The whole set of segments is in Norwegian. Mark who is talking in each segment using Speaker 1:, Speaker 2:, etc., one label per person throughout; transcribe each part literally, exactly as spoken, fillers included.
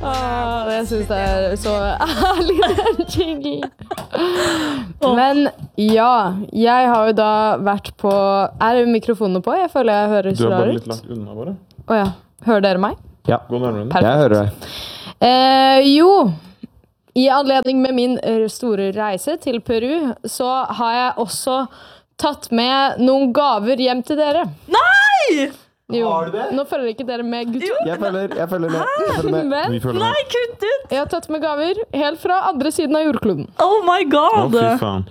Speaker 1: Ah, jeg synes det er så ærlig den jingle. Men ja, jeg har jo da vært på... Er mikrofonene på? Jeg føler jeg høres rar ut.
Speaker 2: Du er bare litt langt unna bare.
Speaker 1: Åja, hører dere meg?
Speaker 3: Ja,
Speaker 2: gå nærmere.
Speaker 1: Perfekt.
Speaker 3: Jeg hører deg.
Speaker 1: Eh, jo, i anledning med min store reise til Peru, så har jeg også tatt med noen gaver hjem til dere.
Speaker 4: Nei!
Speaker 1: Jo, nå følger ikke dere med, gutter.
Speaker 3: Jeg følger, jeg følger med. Jeg følger med.
Speaker 1: Men,
Speaker 2: Vi følger med.
Speaker 4: Nei, kutt ut!
Speaker 1: jeg har tatt med gaver helt fra andre siden av jordkloden.
Speaker 4: Oh my
Speaker 2: Å,
Speaker 4: god!
Speaker 2: fy faen.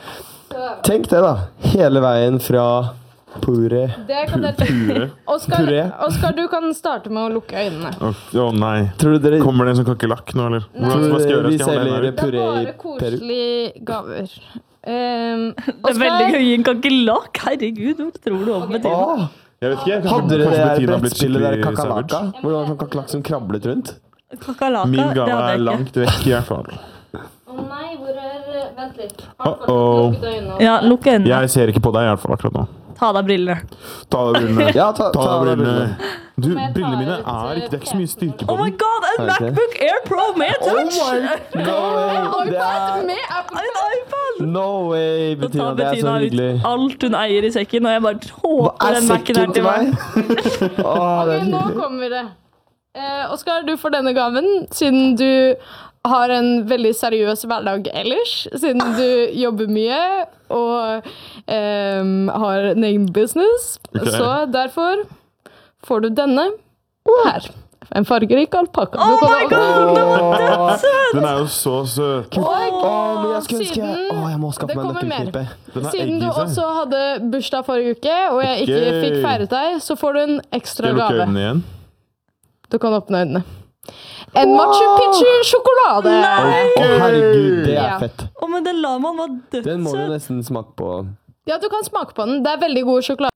Speaker 3: Tenk det da, hele veien fra Pure.
Speaker 1: Det kan dere... Oskar,
Speaker 3: Puré.
Speaker 1: Oskar, du kan starte med å lukke øynene.
Speaker 2: Å å, nei.
Speaker 3: Tror du dere,
Speaker 2: Kommer det en sånn kakelakk nå, eller?
Speaker 1: Nei.
Speaker 3: tror
Speaker 2: Hva
Speaker 3: du
Speaker 2: skal jeg gjøre?
Speaker 3: vi
Speaker 2: Skal jeg holde
Speaker 3: selger
Speaker 2: den her?
Speaker 1: Det
Speaker 3: puré
Speaker 1: er
Speaker 3: i
Speaker 1: bare
Speaker 3: Peru?
Speaker 1: koselige gaver. Um,
Speaker 4: Det er veldig gøy å gi en kakelak. Herregud, hva tror du om Bettina?
Speaker 3: Åh,
Speaker 2: Jeg vet ikke. Kanskje,
Speaker 3: hadde dere det
Speaker 2: kanskje
Speaker 3: der
Speaker 2: Bettina har blitt
Speaker 3: brettspillet der
Speaker 2: skikkelig
Speaker 3: kakalaka?
Speaker 2: savage.
Speaker 3: Hvor det var sånn kakalak som krablet rundt?
Speaker 4: Kakalaka,
Speaker 2: Min
Speaker 4: det
Speaker 2: gave
Speaker 4: hadde
Speaker 2: er
Speaker 4: jeg ikke.
Speaker 2: langt vekk i hvert fall.
Speaker 1: Å nei, hvor er... Vent litt. Har du
Speaker 2: Uh-oh.
Speaker 1: fortsatt lukket øynene?
Speaker 4: Ja, lukk øynene.
Speaker 2: Jeg ser ikke på deg i hvert fall akkurat nå.
Speaker 4: Ta deg brillene.
Speaker 2: Ta av brillene.
Speaker 3: Ja, ta,
Speaker 2: Ta
Speaker 3: ta
Speaker 2: av
Speaker 3: av
Speaker 2: brillene.
Speaker 3: brillene.
Speaker 2: Du,
Speaker 1: Må jeg ta
Speaker 2: brillene mine
Speaker 1: ut,
Speaker 2: er ikke... Det er ikke så mye styrke
Speaker 4: Oh
Speaker 2: på
Speaker 4: my
Speaker 2: dem.
Speaker 4: god, en
Speaker 3: Ok.
Speaker 4: MacBook Air Pro med touch!
Speaker 3: No way, det er...
Speaker 1: Med Apple.
Speaker 4: En iPad!
Speaker 3: No way,
Speaker 4: Så
Speaker 3: Bettina,
Speaker 4: tar
Speaker 3: det er så
Speaker 4: Bettina
Speaker 3: hyggelig.
Speaker 4: ut alt hun eier i sekken, og jeg bare
Speaker 3: Hva
Speaker 4: håper
Speaker 3: er
Speaker 4: den Mac'en
Speaker 3: sekken
Speaker 4: er
Speaker 3: til
Speaker 4: til meg.
Speaker 3: meg? Åh, det
Speaker 1: Ok,
Speaker 3: er
Speaker 1: nå
Speaker 3: hyggelig.
Speaker 1: kommer det. Eh, Oskar, du får denne gaven, siden du har en veldig seriøs hverdag ellers, siden du jobber mye og ehm, har en egen business.
Speaker 2: Ok.
Speaker 1: Så derfor får du denne her. En fargerik alpakka.
Speaker 4: Oh my god, det var dødsøt!
Speaker 2: Den er jo så søt.
Speaker 1: Og
Speaker 3: Åh, men jeg skulle ønske...
Speaker 1: siden-
Speaker 3: Åh, jeg må skaffe
Speaker 1: det
Speaker 3: meg
Speaker 1: kommer mer.
Speaker 3: nøkkelknippe.
Speaker 2: Den er
Speaker 1: Siden
Speaker 2: egg
Speaker 1: du
Speaker 2: i seg.
Speaker 1: også hadde bursdag forrige uke, og jeg ikke
Speaker 2: Ok.
Speaker 1: fikk feiret deg, så får du en
Speaker 2: Skal
Speaker 1: ekstra
Speaker 2: jeg lukke
Speaker 1: gave.
Speaker 2: øynene igjen?
Speaker 1: Du kan åpne øynene. En Machu Picchu-sjokolade!
Speaker 4: Nei!
Speaker 3: Å, herregud, det er
Speaker 1: Ja.
Speaker 3: fett.
Speaker 4: Å, men den lamaen var
Speaker 3: Den må du
Speaker 4: dødsøt.
Speaker 3: nesten smake på.
Speaker 1: Ja, du kan smake på den. Det er veldig god sjokolade.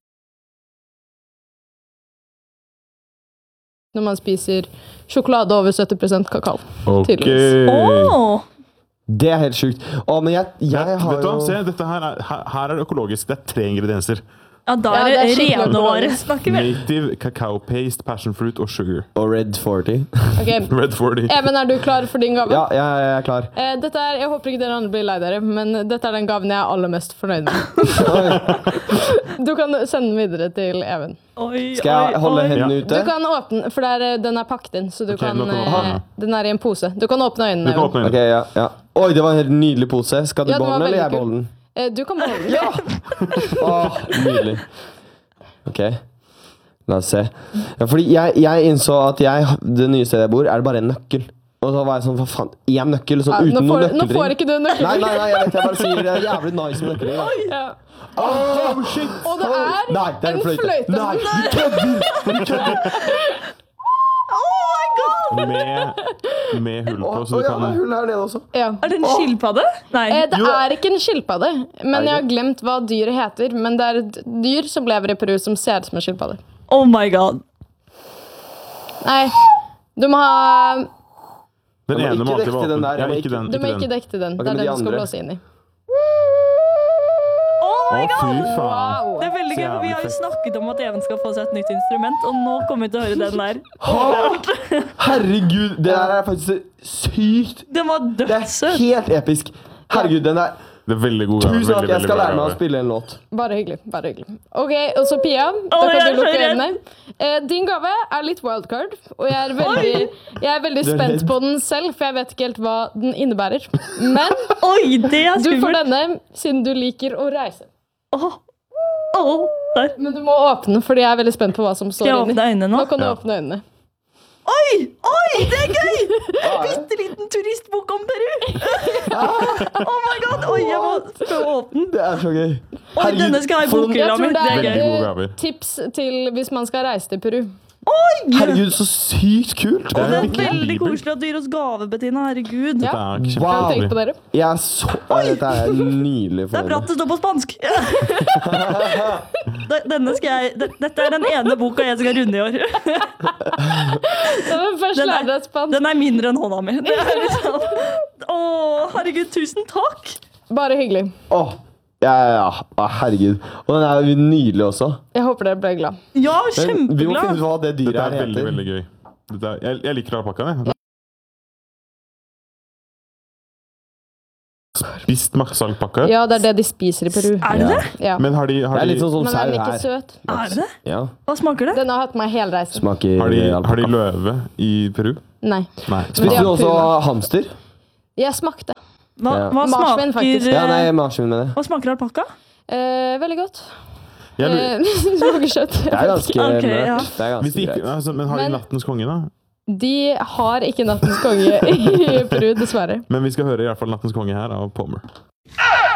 Speaker 1: Når man spiser sjokolade over sytti prosent kakao.
Speaker 2: Ok.
Speaker 1: Tydeligvis.
Speaker 4: Åh!
Speaker 3: Det er helt sjukt. Å, men jeg, jeg
Speaker 2: Vet
Speaker 3: har
Speaker 2: du hva,
Speaker 3: jo...
Speaker 2: se, dette her er, her, her er det økologisk. Det er tre ingredienser.
Speaker 4: Ja, da
Speaker 1: Ja,
Speaker 4: er
Speaker 1: det er
Speaker 4: det
Speaker 1: skikkelig
Speaker 4: rene
Speaker 1: økologisk.
Speaker 4: året, snakker vi.
Speaker 2: Native, cacao paste, passion fruit og sugar.
Speaker 3: Og Red førti.
Speaker 1: Ok,
Speaker 2: Red forty.
Speaker 1: Even, er du klar for din gave?
Speaker 3: Ja, jeg, jeg er klar.
Speaker 1: Eh, dette er, jeg håper ikke dere andre blir lei dere, men dette er den gaven jeg er aller mest fornøyd med. Du kan sende den videre til Even.
Speaker 4: Oi,
Speaker 3: Skal jeg
Speaker 4: oi,
Speaker 3: holde
Speaker 4: oi.
Speaker 3: hendene
Speaker 1: Du
Speaker 3: ute?
Speaker 1: kan åpne, for det er, den er pakket inn, så du
Speaker 2: Ok,
Speaker 1: kan,
Speaker 2: nå kan du
Speaker 1: eh,
Speaker 2: åpne den.
Speaker 1: den er i en pose. Du kan åpne øynene.
Speaker 2: Du kan
Speaker 1: Even.
Speaker 2: åpne
Speaker 3: Ok,
Speaker 2: øynene.
Speaker 3: ja, ja. Oi, det var en helt nydelig pose. Skal du
Speaker 1: Ja, den var
Speaker 3: beholde den, eller jeg
Speaker 1: veldig
Speaker 3: beholde den?
Speaker 1: Eh, du kan beholde den.
Speaker 3: Ja! Åh, nydelig. Ok, la oss se. Ja, fordi jeg, jeg innså at jeg, det nye stedet jeg bor, er det bare en nøkkel. Og så var jeg sånn, hva faen, én nøkkel, sånn
Speaker 1: Ja, nå,
Speaker 3: uten
Speaker 1: får,
Speaker 3: noen
Speaker 1: nå får
Speaker 3: nøkkelring.
Speaker 1: ikke du nøkkel.
Speaker 3: Nei, nei, nei, jeg vet, jeg bare sier det er jævlig nice med nøkkelring.
Speaker 1: Ja.
Speaker 3: Oh, shit!
Speaker 1: Og det er
Speaker 3: Nei, det er en
Speaker 1: en
Speaker 3: fløyte.
Speaker 1: fløyte.
Speaker 3: Nei, du kødder! Du kødder!
Speaker 2: Med, med hull på,
Speaker 3: Å,
Speaker 2: så du
Speaker 3: ja, det er
Speaker 2: kan...
Speaker 3: hull her nede også.
Speaker 1: Ja.
Speaker 4: Er det en skilpadde? Nei.
Speaker 1: Eh, det
Speaker 3: Jo.
Speaker 1: er ikke en skilpadde, men
Speaker 3: Er det
Speaker 1: jeg har glemt hva dyret heter. Men det er et dyr som lever i Peru som ser ut som en skilpadde.
Speaker 4: Oh my god.
Speaker 1: Nei, du må ha
Speaker 2: Den
Speaker 3: Jeg må
Speaker 2: ene
Speaker 3: ikke
Speaker 2: må alltid
Speaker 3: dekke
Speaker 2: være
Speaker 3: den
Speaker 2: åpen.
Speaker 3: der, jeg
Speaker 2: Ja,
Speaker 3: må
Speaker 2: ikke den.
Speaker 1: Du må
Speaker 2: Ikke
Speaker 1: ikke
Speaker 2: den.
Speaker 1: dekke den.
Speaker 3: Ok,
Speaker 1: Det er
Speaker 3: men de
Speaker 1: den du skal
Speaker 3: andre?
Speaker 1: blåse inn i.
Speaker 4: Oh my
Speaker 2: Å, fy
Speaker 4: god.
Speaker 2: faen.
Speaker 4: Det er veldig
Speaker 2: Så
Speaker 4: gøy, for vi
Speaker 2: jævlig
Speaker 4: har jo
Speaker 2: fett.
Speaker 4: snakket om at Even skal få seg et nytt instrument, og nå kommer vi til å høre den der.
Speaker 3: Herregud, det der er faktisk sykt.
Speaker 4: Den var
Speaker 3: Det er
Speaker 4: dødsøt.
Speaker 3: helt episk. Herregud, den er...
Speaker 2: Det er veldig god.
Speaker 3: Tusen
Speaker 2: veldig,
Speaker 3: takk, jeg
Speaker 2: veldig
Speaker 3: skal
Speaker 2: bra
Speaker 3: lære meg å
Speaker 2: gave.
Speaker 3: spille en låt.
Speaker 1: Bare hyggelig. bare hyggelig. Ok, og så Pia, da
Speaker 4: Å, jeg
Speaker 1: kan
Speaker 4: er
Speaker 1: du
Speaker 4: så
Speaker 1: lukke
Speaker 4: redd.
Speaker 1: øynene. Eh, din gave er litt wildcard, og jeg er veldig, jeg er veldig
Speaker 3: Du er
Speaker 1: spent
Speaker 3: redd.
Speaker 1: på den selv, for jeg vet ikke helt hva den innebærer. Men
Speaker 4: Oi, det er
Speaker 1: du får
Speaker 4: skummelt.
Speaker 1: denne siden du liker å reise.
Speaker 4: Åh, åh, der.
Speaker 1: Men du må åpne, fordi jeg er veldig spent på hva som
Speaker 4: Skal jeg
Speaker 1: står inni.
Speaker 4: åpne øynene nå?
Speaker 1: Nå kan du
Speaker 2: Ja.
Speaker 1: åpne øynene.
Speaker 4: Oi, oi, det er gøy! Bitte liten turistbok om Peru. Oh my god, oi, jeg må skal åpne den.
Speaker 3: Det er så gøy.
Speaker 4: Oi, denne skal jeg i
Speaker 3: for noen-
Speaker 4: bokhylla
Speaker 1: Jeg
Speaker 4: mi.
Speaker 1: tror det
Speaker 4: Det er
Speaker 1: er
Speaker 2: Veldig
Speaker 4: gøy.
Speaker 2: gode
Speaker 1: eh,
Speaker 2: gaver.
Speaker 1: tips til hvis man skal reise til Peru.
Speaker 3: Herregud, så sykt kult.
Speaker 4: Og det er
Speaker 2: virkelig en
Speaker 4: veldig
Speaker 2: bibel.
Speaker 4: koselig at du gir oss gave, Bettina. Herregud.
Speaker 2: Det
Speaker 1: Ja.
Speaker 2: er
Speaker 1: Kan du
Speaker 3: Wow.
Speaker 1: tenke på dere?
Speaker 3: Jeg er så... Dette er jeg nydelig
Speaker 4: Det er bra
Speaker 3: fornøyd
Speaker 4: at det står på spansk. De- Denne skal jeg, de- dette er den ene boka jeg skal runde i år.
Speaker 1: Men først
Speaker 4: Den er-
Speaker 1: lærer deg spansk.
Speaker 4: Den er mindre enn hånda mi. Det er liksom... Å, herregud, tusen takk.
Speaker 1: Bare hyggelig.
Speaker 3: Åh, ja, ja, ja. Å, herregud. Og den er jo nydelig også.
Speaker 1: Jeg håper dere ble glad.
Speaker 4: Ja,
Speaker 3: Men vi må finne ut
Speaker 4: kjempeglad.
Speaker 3: hva det dyret
Speaker 2: Dette
Speaker 3: her
Speaker 2: er veldig,
Speaker 3: heter.
Speaker 2: veldig gøy. Dette er, jeg, jeg liker alpakkaen, jeg. spist maksalpakke?
Speaker 1: Ja, det er det de spiser i Peru.
Speaker 4: Er det det?
Speaker 1: Ja.
Speaker 2: Men har de,
Speaker 3: Det
Speaker 2: har
Speaker 3: er
Speaker 2: de,
Speaker 3: litt sånn som
Speaker 1: Men den
Speaker 3: sau
Speaker 1: er ikke
Speaker 3: her.
Speaker 1: søt.
Speaker 4: Er det det?
Speaker 3: Ja.
Speaker 4: Hva smaker det?
Speaker 1: Den har hatt meg hele reisen.
Speaker 3: Smaker
Speaker 2: har, de, har de
Speaker 3: alpakka.
Speaker 2: løve i Peru?
Speaker 1: Nei.
Speaker 2: Nei.
Speaker 1: Men
Speaker 3: Spiste
Speaker 1: de
Speaker 3: du
Speaker 1: har
Speaker 3: også
Speaker 1: puma.
Speaker 3: hamster?
Speaker 1: Jeg smakte.
Speaker 4: Hva,
Speaker 3: Ja.
Speaker 4: hva
Speaker 1: Marsvin,
Speaker 4: smaker
Speaker 1: faktisk.
Speaker 3: Ja, nei,
Speaker 4: eh,
Speaker 3: marsvin med det.
Speaker 4: Hva smaker alpakka?
Speaker 1: Eh, veldig godt.
Speaker 2: Jeg lurer-
Speaker 1: Eh, det smaker kjøtt.
Speaker 3: Det er ganske
Speaker 4: Ok,
Speaker 3: mørkt.
Speaker 4: ja.
Speaker 3: Det er
Speaker 2: Hvis de
Speaker 3: ganske
Speaker 2: ikke,
Speaker 3: greit.
Speaker 2: altså, men har de
Speaker 1: Men-
Speaker 2: Nattens konge, da?
Speaker 1: De har ikke Nattens konge i Peru, dessverre.
Speaker 2: Men vi skal høre i hvert fall Nattens konge her av Palmer.